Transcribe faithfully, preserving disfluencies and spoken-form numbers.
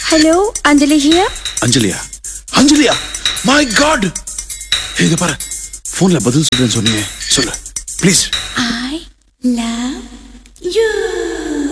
Hello, Anjali here. அஞ்சலியா அஞ்சலியா my God இது பாரு போன்ல பதில் சொல்றேன்னு சொன்னீங்க சொல்லு ப்ளீஸ் I love you.